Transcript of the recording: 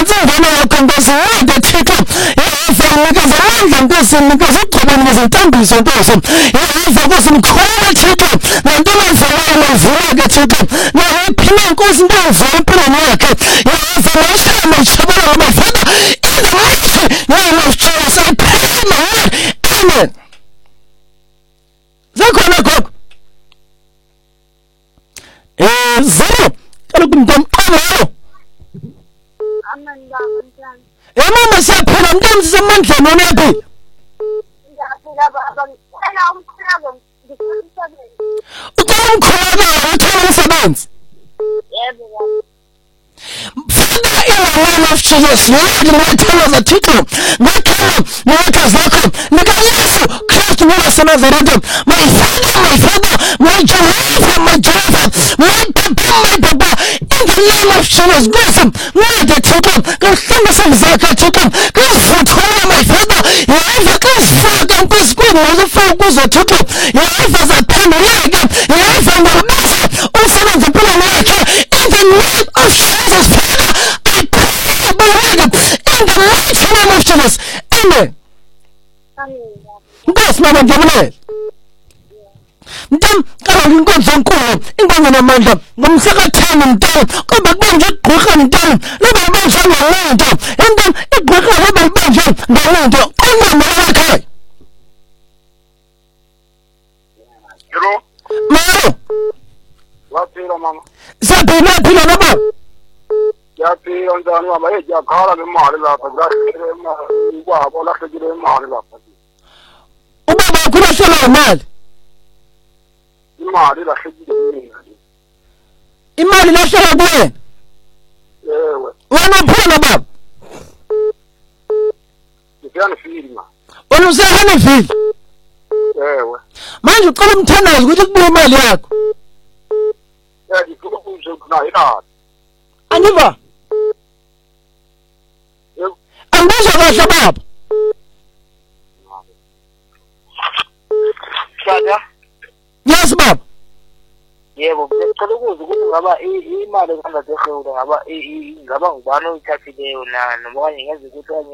insizana yakho Nkosi wonke Thixo Yehova unikeza amandla Nkosi unikeza uqhubeka nezintambiso Nkosi Yehova Nkosi mkhulu Thixo nantona mfana mvula ke Thixo nayiphina Nkosi ndavula empilweni yakhe Yehova washama ishabela amafana name of Jesus I pray my Lord amen zakhona gogo zero kaloku mntamqalo amen baba mama siyaphila mntana sisemandleni wona yaphi ngiyaphila baba ngicela umkhuleko ngikusebenze ucela umkhuleko ucela umsebenzi yebo baba Father, in the name of Jesus, Lord, ngiyathokoza Thixo ngakhala ngakhazi lakho nikaYesu Kristu waseNazaretha my Father my Jehovah my Papa in the name of Jesus Nkosi ngade Thixo kahlanga senzaka Thixo kasifuthola my Father Yehova kasifaka Nkosi kwezofaka kuzo Thixo Yehova zaphenduleke Yehova ngobasa umsebenzi empilweni yakhe in the name of Jesus Father I pray in the mighty name of Jesus amen Nkosi mama ngiyabulele Mntam kaloku inkonzo enkulu inkonzo namandla ngomhlaka 10 mntam kodwa kubanje igqirha mntam laba banje ngalento mntam igqirha laba banje ngalento qonqoma lakhe Hello Mama waphila mama saphila baba yaphila njani mama yakhala nemali lapha ngahlele imali ukwabo lahlekile imali lapha ubaba ukhulashela imali imali lahlekile mina imali lahlala kuwena ewe wena phela baba ngiyana filma wena usehana vile ewe manje ucela umthandazo ukuthi kubuye imali yakho ngifuna ukuzokhona ilapha angiva angizwa kahle baba Shaka yes baba yebo ngicela ukuza ukuthi ngaba imali esihamba sehewula ngaba ngubani oyithathileyo na noma kanye ngenze ukuthi